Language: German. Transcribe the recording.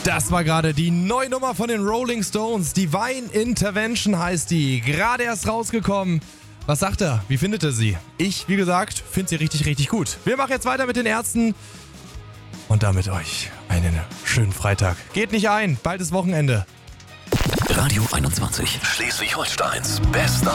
Das war gerade die neue Nummer von den Rolling Stones. Divine Intervention heißt die. Gerade erst rausgekommen. Was sagt er? Wie findet er sie? Ich, wie gesagt, finde sie richtig, richtig gut. Wir machen jetzt weiter mit den Ärzten. Und damit euch einen schönen Freitag. Geht nicht ein, bald ist Wochenende. Radio 21, Schleswig-Holsteins bester